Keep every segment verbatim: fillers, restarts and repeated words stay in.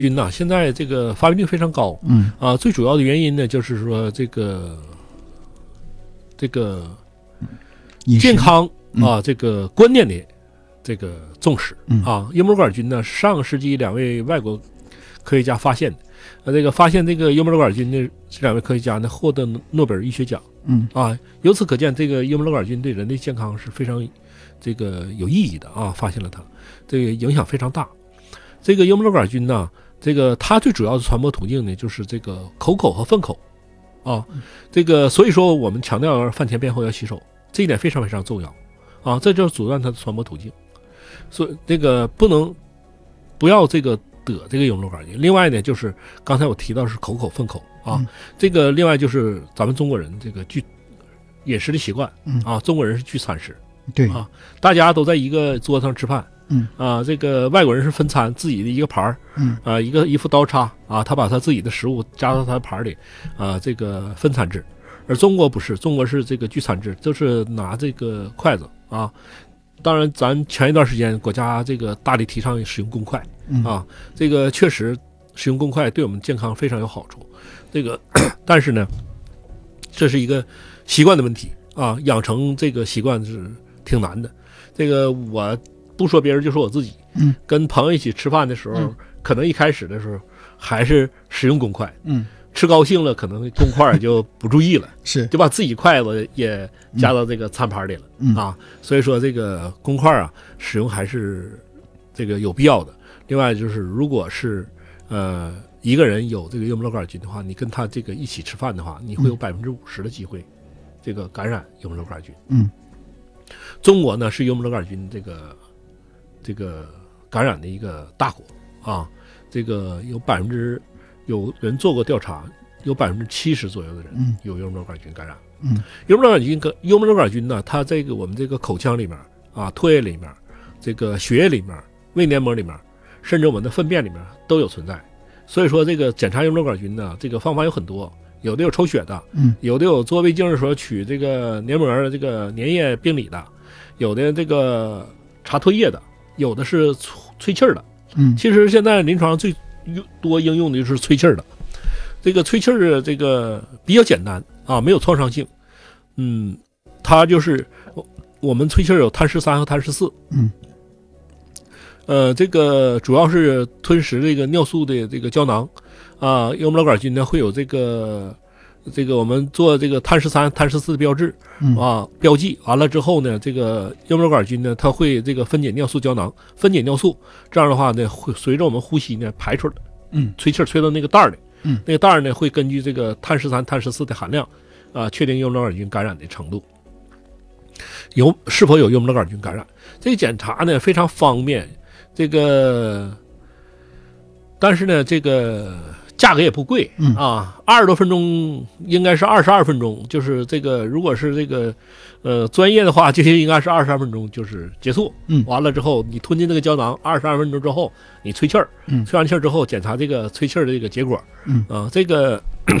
菌呐、啊，现在这个发病率非常高， 嗯啊，最主要的原因呢，就是说这个这个健康啊、嗯，这个观念的这个重视、嗯、啊。幽门杆菌呢，上个世纪两位外国科学家发现的，呃，这个发现这个幽门杆菌的这两位科学家呢，获得诺贝尔医学奖， 嗯啊，由此可见，这个幽门杆菌对人类健康是非常这个有意义的啊，发现了它，这个影响非常大。这个幽门杆菌呢，这个它最主要的传播途径呢，就是这个口口和粪口，啊，这个所以说我们强调饭前便后要洗手，这一点非常非常重要，啊，这就是阻断它的传播途径，所以这个不能不要这个得这个幽门杆菌。另外呢，就是刚才我提到是口口粪口啊，嗯、这个另外就是咱们中国人这个聚饮食的习惯，啊，中国人是聚餐食， 对啊，大家都在一个桌子上吃饭。 嗯啊，这个外国人是分餐，自己的一个盘儿， 嗯啊，一个一副刀叉啊，他把他自己的食物加到他的盘里，啊，这个分餐制，而中国不是，中国是这个聚餐制，就是拿这个筷子啊。当然，咱前一段时间国家这个大力提倡使用公筷啊，这个确实使用公筷对我们健康非常有好处。这个，但是呢，这是一个习惯的问题啊，养成这个习惯是挺难的。这个我。不说别人就说我自己， 嗯， 跟朋友一起吃饭的时候，嗯、可能一开始的时候还是使用公筷， 嗯， 吃高兴了，可能公筷就不注意了， 是就把自己筷子也加到这个餐盘里了， 嗯啊，所以说这个公筷啊使用还是这个有必要的。另外就是，如果是呃一个人有这个幽门螺杆菌的话，你跟他这个一起吃饭的话，你会有百分之五十的机会这个感染幽门螺杆菌。 嗯， 中国呢是幽门螺杆菌这个。这个感染的一个大国啊，这个有百分之有人做过调查，有百分之七十左右的人有幽门螺杆菌感染。 嗯， 幽门螺杆菌跟幽门螺杆菌呢，它这个我们这个口腔里面啊、唾液里面、这个血液里面、胃黏膜里面，甚至我们的粪便里面都有存在。所以说，这个检查幽门螺杆菌呢，这个方法有很多，有的有抽血的， 嗯， 有的有做胃镜的时候取这个黏膜的这个粘液病理的，有的这个查唾液的。有的是吹气儿的， 嗯， 其实现在临床上最多应用的就是吹气儿的。这个吹气儿这个比较简单啊，没有创伤性。嗯，它就是我们吹气儿有碳十三和碳十四， 嗯， 呃，这个主要是吞食这个尿素的这个胶囊啊，幽门螺杆菌呢会有这个。这个我们做这个碳十三、碳十四的标志啊，标记完了之后呢，这个幽门螺杆菌呢，它会这个分解尿素胶囊，分解尿素，这样的话呢，会随着我们呼吸呢排出来， 嗯， 吹气吹到那个袋儿里， 嗯， 那个袋儿呢会根据这个碳十三、碳十四的含量啊，确定幽门螺杆菌感染的程度，有是否有幽门螺杆菌感染。这个检查呢非常方便，这个，但是呢，这个。价格也不贵啊，二十多分钟应该是二十二分钟，就是这个如果是这个呃专业的话，就应该是二十二分钟就是结束。 嗯， 完了之后你吞进这个胶囊，二十二分钟之后你吹气儿， 嗯， 吹完气儿之后检查这个吹气儿的这个结果。 嗯啊，这个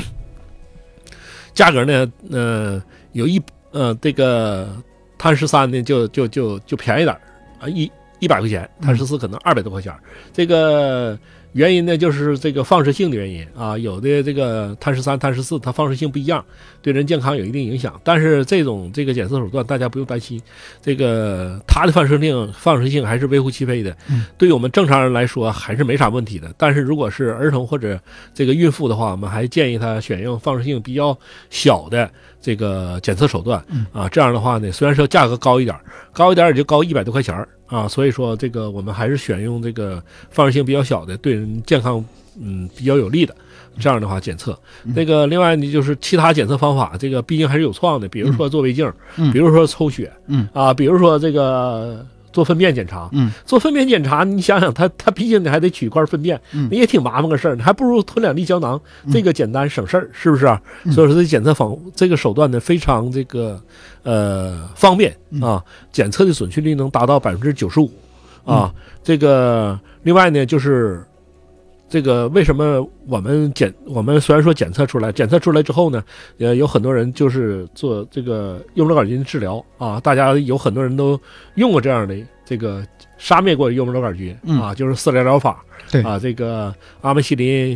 价格呢，呃，有一呃这个碳十三呢就就就就便宜点啊，一一百块钱，碳十四可能二百多块钱，这个。原因呢，就是这个放射性的原因啊，有的这个碳十三、碳十四，它放射性不一样，对人健康有一定影响。但是这种这个检测手段，大家不用担心，这个它的放射性放射性还是微乎其微的， 嗯， 对于我们正常人来说还是没啥问题的。但是如果是儿童或者这个孕妇的话，我们还建议他选用放射性比较小的这个检测手段啊。这样的话呢，虽然说价格高一点，高一点也就高一百多块钱啊，所以说这个我们还是选用这个放射性比较小的，对人健康嗯比较有利的，这样的话检测。那个另外呢，就是其他检测方法，这个毕竟还是有创的，比如说做胃镜， 嗯， 比如说抽血， 嗯啊，比如说这个做粪便检查， 嗯， 做粪便检查，你想想，他他毕竟你还得取一块粪便， 嗯， 你也挺麻烦个事儿，你还不如吞两粒胶囊，这个简单省事儿，是不是啊？ 嗯、 所以说这检测方这个手段呢非常这个呃方便啊，检测的准确率能达到百分之九十五啊。这个另外呢就是这个为什么我们检我们虽然说检测出来，检测出来之后呢，呃，有很多人就是做这个幽门螺杆菌治疗啊，大家有很多人都用过这样的这个杀灭过幽门螺杆菌、 嗯、 啊，就是饲料疗法。 对啊，这个阿莫西林